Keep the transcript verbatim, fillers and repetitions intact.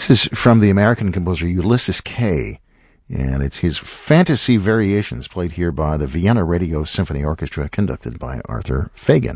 This is from the American composer Ulysses Kay, and it's his Fantasy Variations, played here by the Vienna Radio Symphony Orchestra, conducted by Arthur Fagan.